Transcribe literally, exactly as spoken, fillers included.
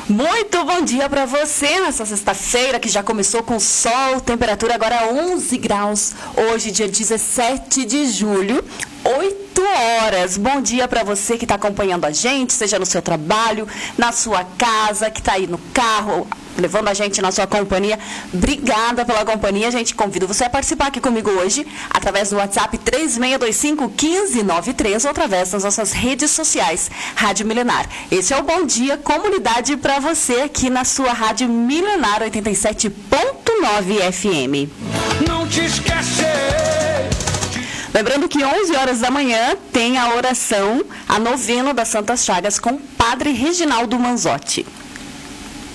Muito bom dia para você nessa sexta-feira que já começou com sol, temperatura agora onze graus, hoje dia dezessete de julho, oito horas. Bom dia para você que está acompanhando a gente, seja no seu trabalho, na sua casa, que está aí no carro, levando a gente na sua companhia. Obrigada pela companhia, gente. Convido você a participar aqui comigo hoje, através do WhatsApp três seis dois cinco, um cinco nove três ou através das nossas redes sociais, Rádio Milenar. Esse é o Bom Dia Comunidade para você aqui na sua Rádio Milenar oitenta e sete ponto nove F M. Não te esquece. Lembrando que onze horas da manhã tem a oração, a novena das Santas Chagas com o Padre Reginaldo Manzotti.